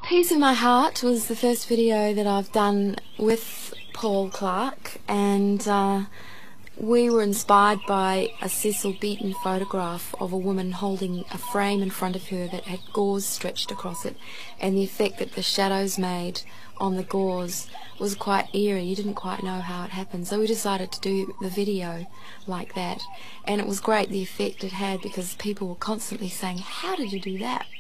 Piece of My Heart was the first video that I've done with Paul Clark, and we were inspired by a Cecil Beaton photograph of a woman holding a frame in front of her that had gauze stretched across it, and the effect that the shadows made on the gauze was quite eerie. You didn't quite know how it happened, so we decided to do the video like that, and it was great the effect it had, because people were constantly saying, "How did you do that?"